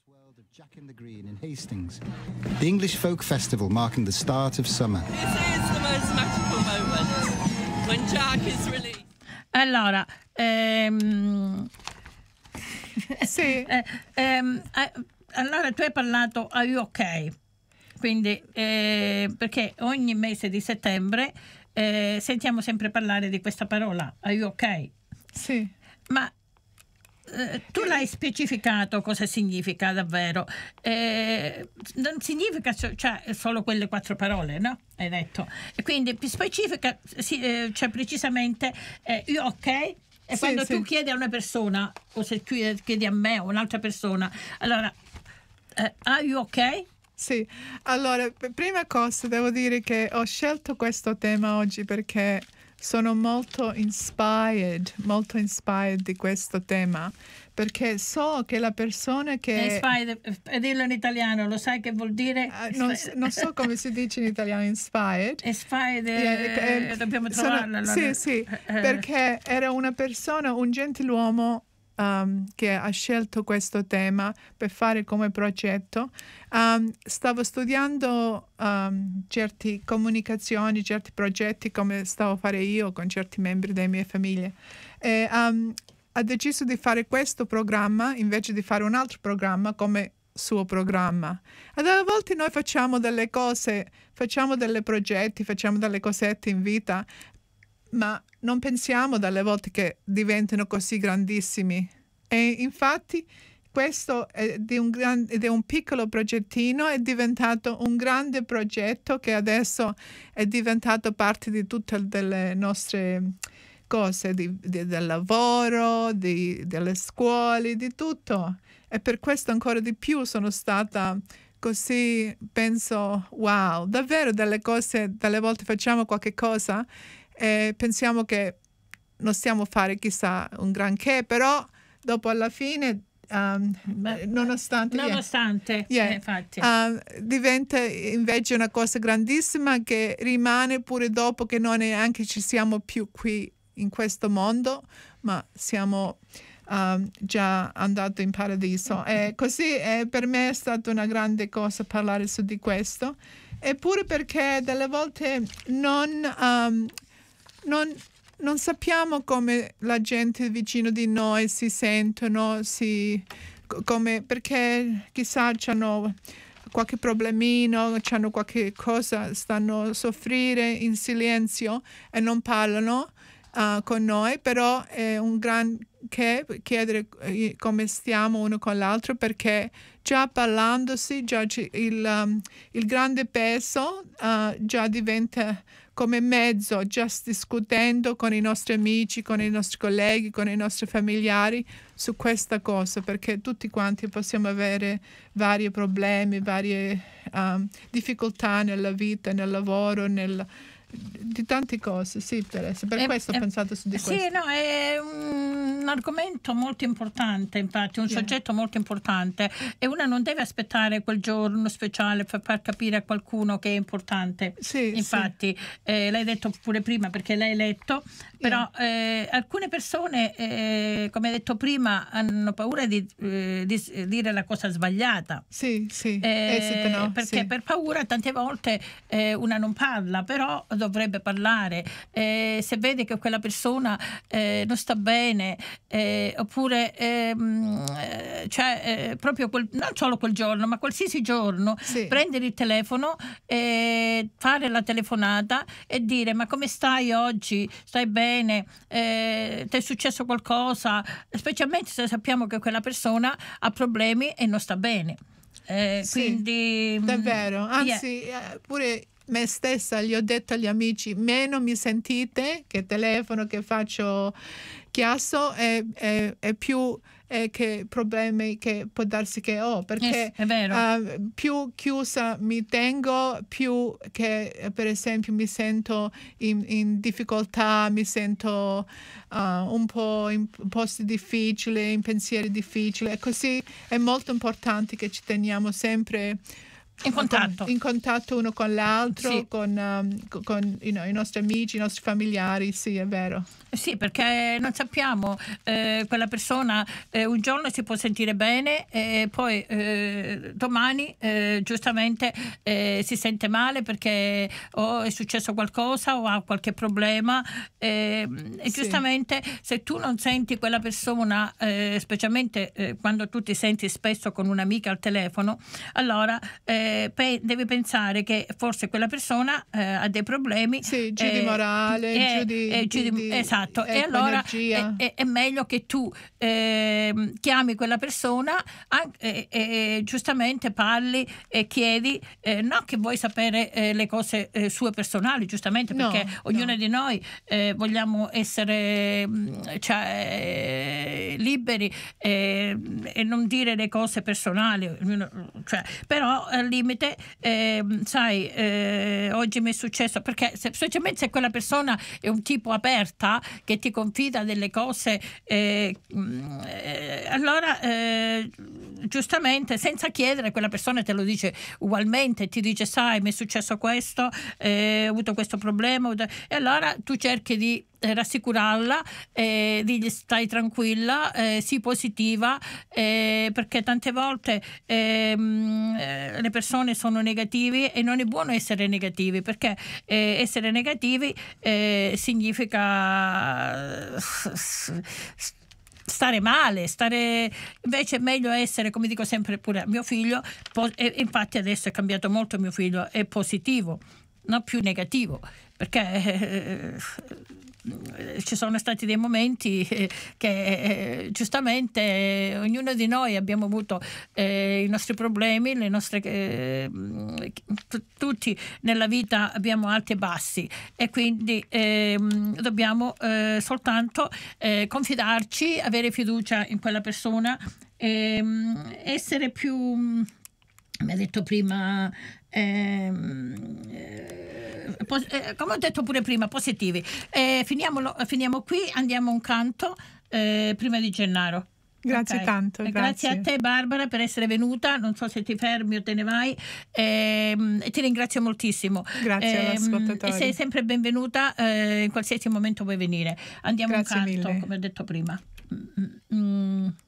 World of Jack in the Green in Hastings, the English folk festival marking the start of summer. This is the most magical moment when Jack is released. Allora, Sì. allora tu hai parlato Are You OK? Quindi, perché ogni mese di settembre sentiamo sempre parlare di questa parola, Are You OK? Sì. Ma tu l'hai specificato cosa significa davvero? Non significa cioè solo quelle 4 parole, no? Hai detto. E quindi specifica, cioè precisamente io ok? E sì, quando sì. tu chiedi a una persona, o se chiedi a me o un'altra persona, allora, are you ok? Sì, allora, prima cosa devo dire che ho scelto questo tema oggi perché sono molto inspired di questo tema, perché so che la persona che... Dirlo in italiano, lo sai che vuol dire? non so come si dice in italiano, inspired. Dobbiamo trovarlo. Allora. Sì, perché era una persona, un gentiluomo che ha scelto questo tema per fare come progetto. Stavo studiando certe comunicazioni, certi progetti come stavo a fare io con certi membri della mia famiglia e ha deciso di fare questo programma invece di fare un altro programma come suo programma. Ed a volte noi facciamo delle cose, facciamo dei progetti, facciamo delle cosette in vita, ma non pensiamo dalle volte che diventano così grandissimi. E infatti questo è un piccolo progettino, è diventato un grande progetto che adesso è diventato parte di tutte le nostre cose, del lavoro, delle scuole, di tutto. E per questo ancora di più sono stata così, penso, wow, davvero delle cose, dalle volte facciamo qualche cosa e pensiamo che non stiamo a fare chissà un granché, però dopo alla fine nonostante infatti diventa invece una cosa grandissima che rimane pure dopo che non neanche ci siamo più qui in questo mondo, ma siamo già andati in paradiso. E così per me è stata una grande cosa parlare su di questo, eppure perché delle volte non sappiamo come la gente vicino di noi si sentono, perché chissà hanno qualche problemino, hanno qualche cosa, stanno a soffrire in silenzio e non parlano con noi, però è un gran che chiedere come stiamo uno con l'altro, perché già parlandosi, già il grande peso già diventa come mezzo, già discutendo con i nostri amici, con i nostri colleghi, con i nostri familiari su questa cosa, perché tutti quanti possiamo avere vari problemi, varie difficoltà nella vita, nel lavoro, di tante cose. Sì, Teresa, per questo ho pensato su di questo. Sì, no, è un argomento molto importante, infatti, un soggetto molto importante, e una non deve aspettare quel giorno speciale per far capire a qualcuno che è importante. Sì, infatti, l'hai detto pure prima perché l'hai letto, però alcune persone, come hai detto prima, hanno paura di dire la cosa sbagliata. Sì, perché per paura tante volte una non parla, però dovrebbe parlare. Se vede che quella persona non sta bene, oppure proprio non solo quel giorno, ma qualsiasi giorno, prendere il telefono, fare la telefonata e dire: ma come stai oggi? Stai bene? Ti è successo qualcosa? Specialmente se sappiamo che quella persona ha problemi e non sta bene. Quindi davvero, anzi pure me stessa gli ho detto agli amici: meno mi sentite che telefono, che faccio chiasso, e più che problemi che può darsi che ho, perché è vero. più chiusa mi tengo, più che per esempio mi sento in difficoltà, mi sento un po' in posti difficili, in pensieri difficili, e così è molto importante che ci teniamo sempre in contatto uno con l'altro, con i nostri amici, i nostri familiari, sì, è vero. Sì, perché non sappiamo, quella persona un giorno si può sentire bene e poi domani giustamente si sente male perché o è successo qualcosa o ha qualche problema e giustamente se tu non senti quella persona, specialmente quando tu ti senti spesso con un'amica al telefono, allora devi pensare che forse quella persona ha dei problemi, giù di morale, esatto, e allora è meglio che tu chiami quella persona e giustamente parli e chiedi, non che vuoi sapere le cose sue personali, giustamente, perché ognuno di noi vogliamo essere liberi e non dire le cose personali, però al limite oggi mi è successo, perché specialmente se quella persona è un tipo aperta che ti confida delle cose, allora giustamente senza chiedere quella persona te lo dice ugualmente, ti dice sai mi è successo questo, ho avuto questo problema, e allora tu cerchi di rassicurarla, digli stai tranquilla, sii positiva, perché tante volte le persone sono negativi e non è buono essere negativi, perché essere negativi significa stare male, invece è meglio essere, come dico sempre pure a mio figlio, infatti adesso è cambiato molto, mio figlio è positivo, non più negativo, perché ci sono stati dei momenti che giustamente ognuno di noi abbiamo avuto i nostri problemi, le nostre tutti nella vita abbiamo alti e bassi, e quindi dobbiamo soltanto confidarci, avere fiducia in quella persona, essere più, mi ha detto prima, come ho detto pure prima, positivi. Finiamo qui, andiamo a un canto prima di Gennaro. Grazie tanto. Grazie a te Barbara per essere venuta, non so se ti fermi o te ne vai, e ti ringrazio moltissimo. Grazie all'ascoltatore. E sei sempre benvenuta, in qualsiasi momento vuoi venire. Andiamo a un canto, mille. come ho detto prima.